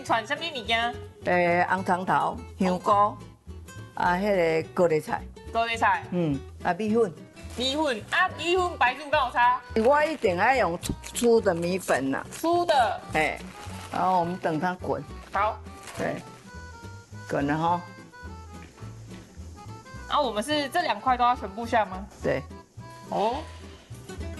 传什么物件？ 红葱头、香菇，迄个高丽菜， 高丽菜、 米粉。 米粉啊，米粉白煮敢有差？ 我一定要用粗的米粉呐， 粗的。 然后我们等它滚， 好。 对，滚了哈。 然后我们是这2块都要全部下吗？ 对。 哦。